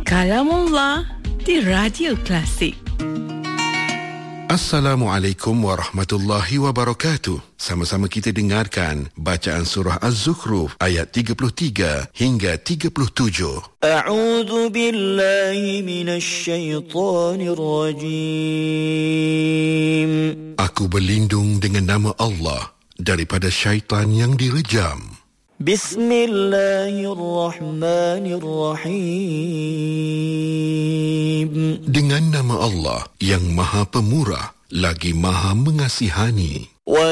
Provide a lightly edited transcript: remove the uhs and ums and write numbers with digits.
Kalamullah di Radio Klasik. Assalamualaikum warahmatullahi wabarakatuh. Sama-sama kita dengarkan bacaan surah Az-Zukhruf ayat 33 hingga 37. A'udzu billahi minasy syaithanir rajim. Aku berlindung dengan nama Allah daripada syaitan yang direjam. Bismillahirrahmanirrahim. Dengan nama Allah yang Maha Pemurah lagi Maha Mengasihani.